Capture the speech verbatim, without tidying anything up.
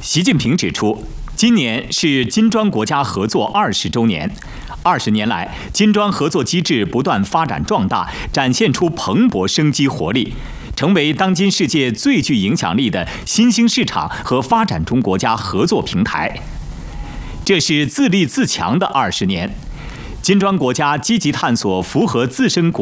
习近平指出，今年是金砖国家合作二十周年。二十年来，金砖合作机制不断发展壮大，展现出蓬勃生机活力，成为当今世界最具影响力的新兴市场和发展中国家合作平台。这是自立自强的二十年，金砖国家积极探索符合自身国